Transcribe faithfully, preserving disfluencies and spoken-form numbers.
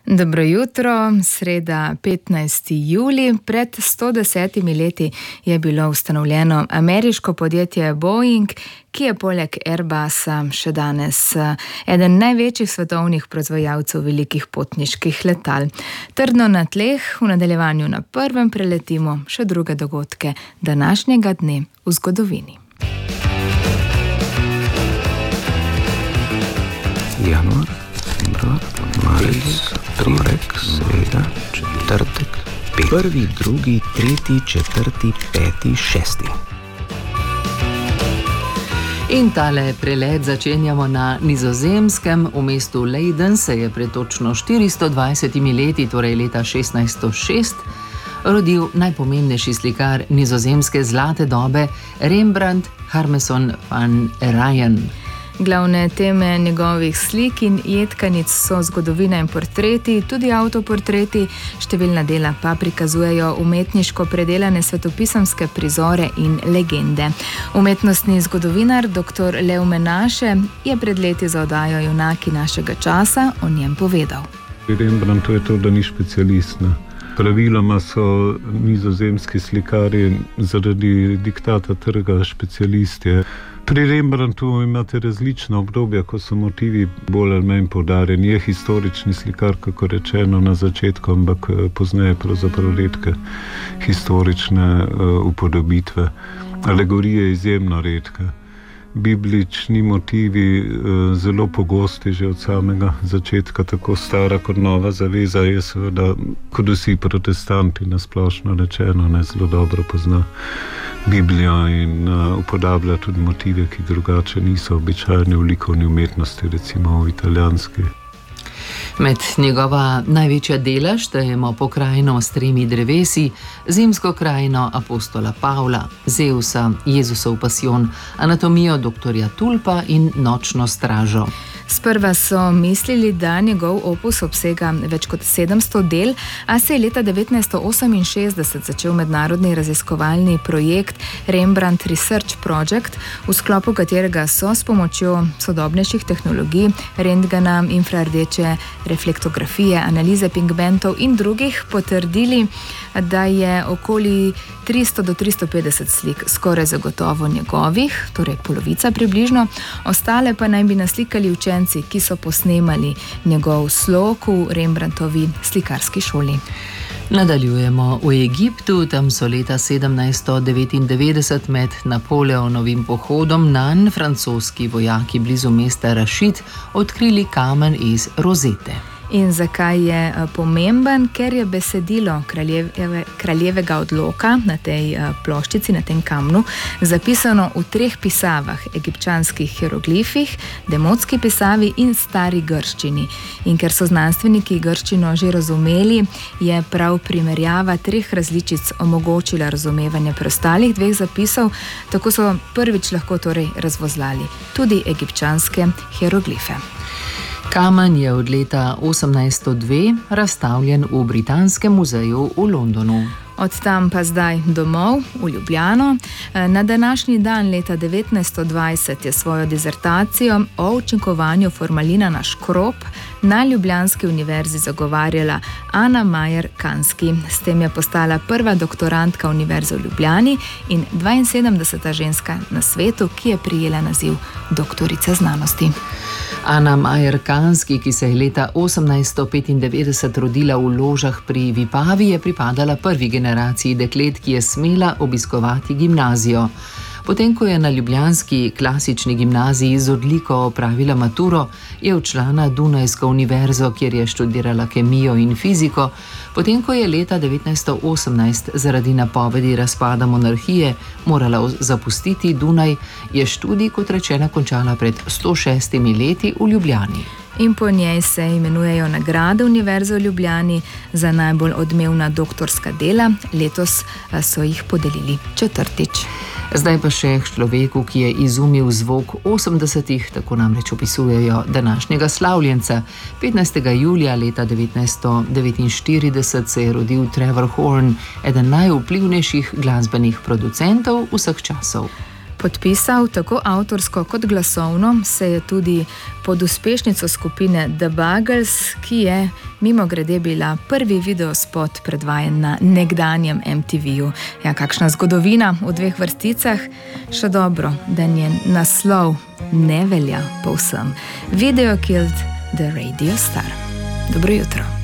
Dobro jutro, sreda petnajsti julij. Pred sto desetimi leti je bilo ustanovljeno ameriško podjetje Boeing, ki je poleg Airbusa še danes eden največjih svetovnih proizvajalcev velikih potniških letal. Trdno na tleh, v nadaljevanju na prvem preletimo še druge dogodke današnjega dne v zgodovini. Januar, februar, marec, torek, sreda, četrtek, pet. Prvi, drugi, tretji, četrti, peti, šesti. In tale prelet začenjamo na Nizozemskem. V mestu Leiden se je pred točno štiristo dvajsetimi leti, torej leta šestnajststo šest, rodil najpomembnejši slikar nizozemske zlate dobe Rembrandt Harmeson van Rijn. Glavne teme njegovih slik in jedkanic so zgodovina in portreti, tudi avtoportreti, številna dela pa prikazujejo umetniško predelane svetopisemske prizore in legende. Umetnostni zgodovinar doktor Lev Menaše je pred leti za oddajo Junaki našega časa o njem povedal. Rembrandt je to, da ni specialist. Ne? Praviloma so nizozemski slikari zaradi diktata trga specialisti. Pri Rembrandtu imate različna obdobja, ko so motivi bolj ali manj poudarjeni. Je historični slikar, kako rečeno, na začetku, ampak pozneje pravzaprav redke historične uh, upodobitve. Alegorije izjemno redke. Biblični motivi uh, zelo pogosti že od samega začetka, tako stara kot nova zaveza je seveda, kot vsi protestanti nasplošno rečeno, ne zelo dobro pozna Biblijo in uh, upodablja tudi motive, ki drugače niso običajne v likovni umetnosti, recimo v italijanski. Med njegova največja dela štejemo pokrajino s tremi drevesi, zimsko krajino apostola Pavla, Zeusa, Jezusov pasijon, anatomijo doktorja Tulpa in nočno stražo. Sprva so mislili, da njegov opus obsega več kot sedemsto del, a se je leta devetnajststo oseminšestdeset začel mednarodni raziskovalni projekt Rembrandt Research Project, v sklopu katerega so s pomočjo sodobnejših tehnologij, rentgena, infrardeče reflektografije, analize pigmentov in drugih potrdili, da je okoli tristo do tristo petdeset slik skoraj zagotovo njegovih, torej polovica približno, ostale pa naj bi naslikali učenci, ki so posnemali njegov slog v Rembrandtovi slikarski šoli. Nadaljujemo v Egiptu. Tam so leta sedemnajststo devetindevetdeset med Napoleonovim pohodom nanj francoski vojaki blizu mesta Rašid odkrili kamen iz rozete. In zakaj je pomemben? Ker je besedilo kraljeve, kraljevega odloka na tej ploščici, na tem kamnu, zapisano v treh pisavah, egipčanskih hieroglifih, demotski pisavi in stari grščini. In ker so znanstveniki grščino že razumeli, je prav primerjava treh različic omogočila razumevanje preostalih dveh zapisov, tako so prvič lahko torej razvozlali tudi egipčanske hieroglife. Kamen je od leta osemnajststo dve razstavljen v Britanskem muzeju v Londonu. Od tam pa zdaj domov, v Ljubljano. Na današnji dan leta devetnajststo dvajset je svojo dizertacijo o učinkovanju formalina na škrob na ljubljanski univerzi zagovarjala Ana Majer Kanski. S tem je postala prva doktorantka univerze v Ljubljani in dvainsedemdeseta ženska na svetu, ki je prijela naziv doktorica znanosti. Ana Majer Kanski, ki se je leta osemnajststo petindevetdeset rodila v Ložah pri Vipavi, je pripadala prvi generaciji deklet, ki je smela obiskovati gimnazijo. Potem, ko je na ljubljanski klasični gimnaziji z odliko opravila maturo, je odšla na Dunajsko univerzo, kjer je študirala kemijo in fiziko. Potem, ko je leta devetnajststo osemnajst zaradi napovedi razpada monarhije morala zapustiti Dunaj, je študij, kot rečeno, končala pred sto šestimi leti v Ljubljani. In po njej se imenujejo nagrade Univerze v Ljubljani za najbolj odmevna doktorska dela. Letos so jih podelili četrtič. Zdaj pa še k človeku, ki je izumil zvok osemdesetih, tako namreč opisujejo današnjega slavljenca. petnajstega julija leta devetnajststo devetinštirideset se je rodil Trevor Horn, eden najvplivnejših glasbenih producentov vseh časov. podpisal, tako avtorsko kot glasovno, se je tudi pod uspešnico skupine The Buggles, ki je mimo grede bila prvi videospot predvajan na nekdanjem M T V-ju. Ja, kakšna zgodovina v dveh vrsticah, še dobro, da njen naslov ne velja povsem. Video Killed the Radio Star. Dobro jutro.